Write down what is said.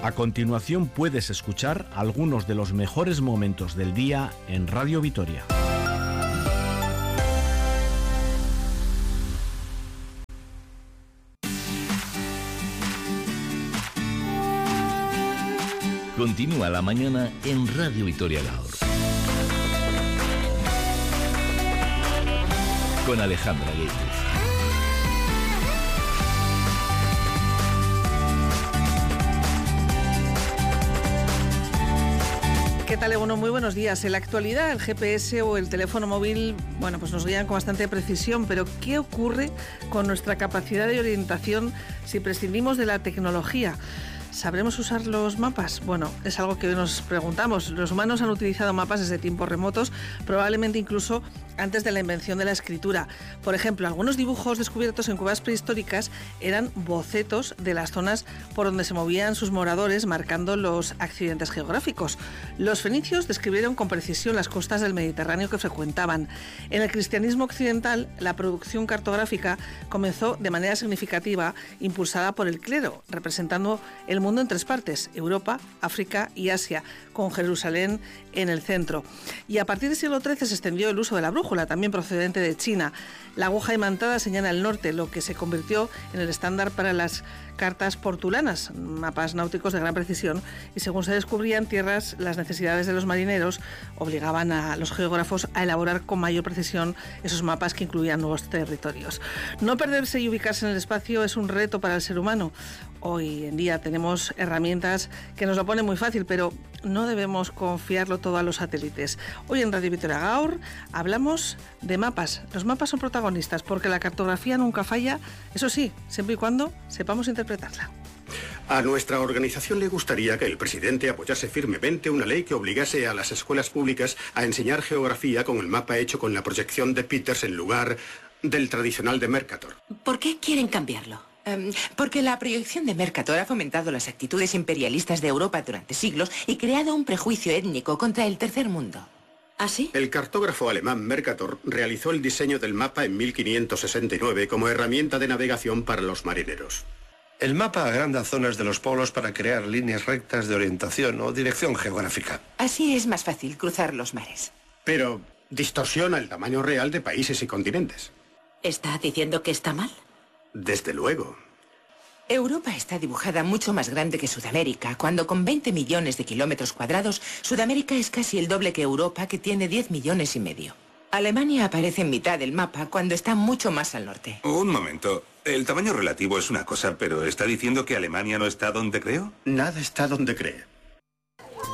A continuación puedes escuchar algunos de los mejores momentos del día en Radio Vitoria. Continúa la mañana en Radio Vitoria Gaur. Con Alejandra Guedes. ¿Qué tal, Eguno? Muy buenos días. En la actualidad, el GPS o el teléfono móvil, pues nos guían con bastante precisión, pero ¿qué ocurre con nuestra capacidad de orientación si prescindimos de la tecnología? ¿Sabremos usar los mapas? Bueno, es algo que nos preguntamos. Los humanos han utilizado mapas desde tiempos remotos, probablemente incluso antes de la invención de la escritura. Por ejemplo, algunos dibujos descubiertos en cuevas prehistóricas eran bocetos de las zonas por donde se movían sus moradores, marcando los accidentes geográficos. Los fenicios describieron con precisión las costas del Mediterráneo que frecuentaban. En el cristianismo occidental, la producción cartográfica comenzó de manera significativa, impulsada por el clero, representando el mundo en tres partes: Europa, África y Asia, con Jerusalén en el centro. Y a partir del siglo XIII se extendió el uso de la brújula, también procedente de China. La aguja imantada señala el norte, lo que se convirtió en el estándar para las cartas portulanas, mapas náuticos de gran precisión, y según se descubrían tierras, las necesidades de los marineros obligaban a los geógrafos a elaborar con mayor precisión esos mapas que incluían nuevos territorios. No perderse y ubicarse en el espacio es un reto para el ser humano. Hoy en día tenemos herramientas que nos lo ponen muy fácil, pero no debemos confiarlo todo a los satélites. Hoy en Radio Vitoria Gaur hablamos de mapas. Los mapas son protagonistas porque la cartografía nunca falla, eso sí, siempre y cuando sepamos interpretarla. A nuestra organización le gustaría que el presidente apoyase firmemente una ley que obligase a las escuelas públicas a enseñar geografía con el mapa hecho con la proyección de Peters en lugar del tradicional de Mercator. ¿Por qué quieren cambiarlo? Porque la proyección de Mercator ha fomentado las actitudes imperialistas de Europa durante siglos y creado un prejuicio étnico contra el tercer mundo. ¿Ah, sí? El cartógrafo alemán Mercator realizó el diseño del mapa en 1569 como herramienta de navegación para los marineros. El mapa agranda zonas de los polos para crear líneas rectas de orientación o dirección geográfica. Así es más fácil cruzar los mares. Pero distorsiona el tamaño real de países y continentes. ¿Está diciendo que está mal? Desde luego. Europa está dibujada mucho más grande que Sudamérica, cuando con 20 millones de kilómetros cuadrados, Sudamérica es casi el doble que Europa, que tiene 10 millones y medio. Alemania aparece en mitad del mapa cuando está mucho más al norte. Un momento. El tamaño relativo es una cosa, pero ¿está diciendo que Alemania no está donde creo? Nada está donde cree.